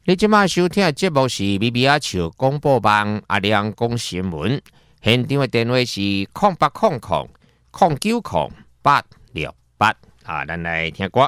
你即马收听的节目是米米阿笑广播网阿亮讲新闻，现场的电话是0800090868啊，咱来听歌。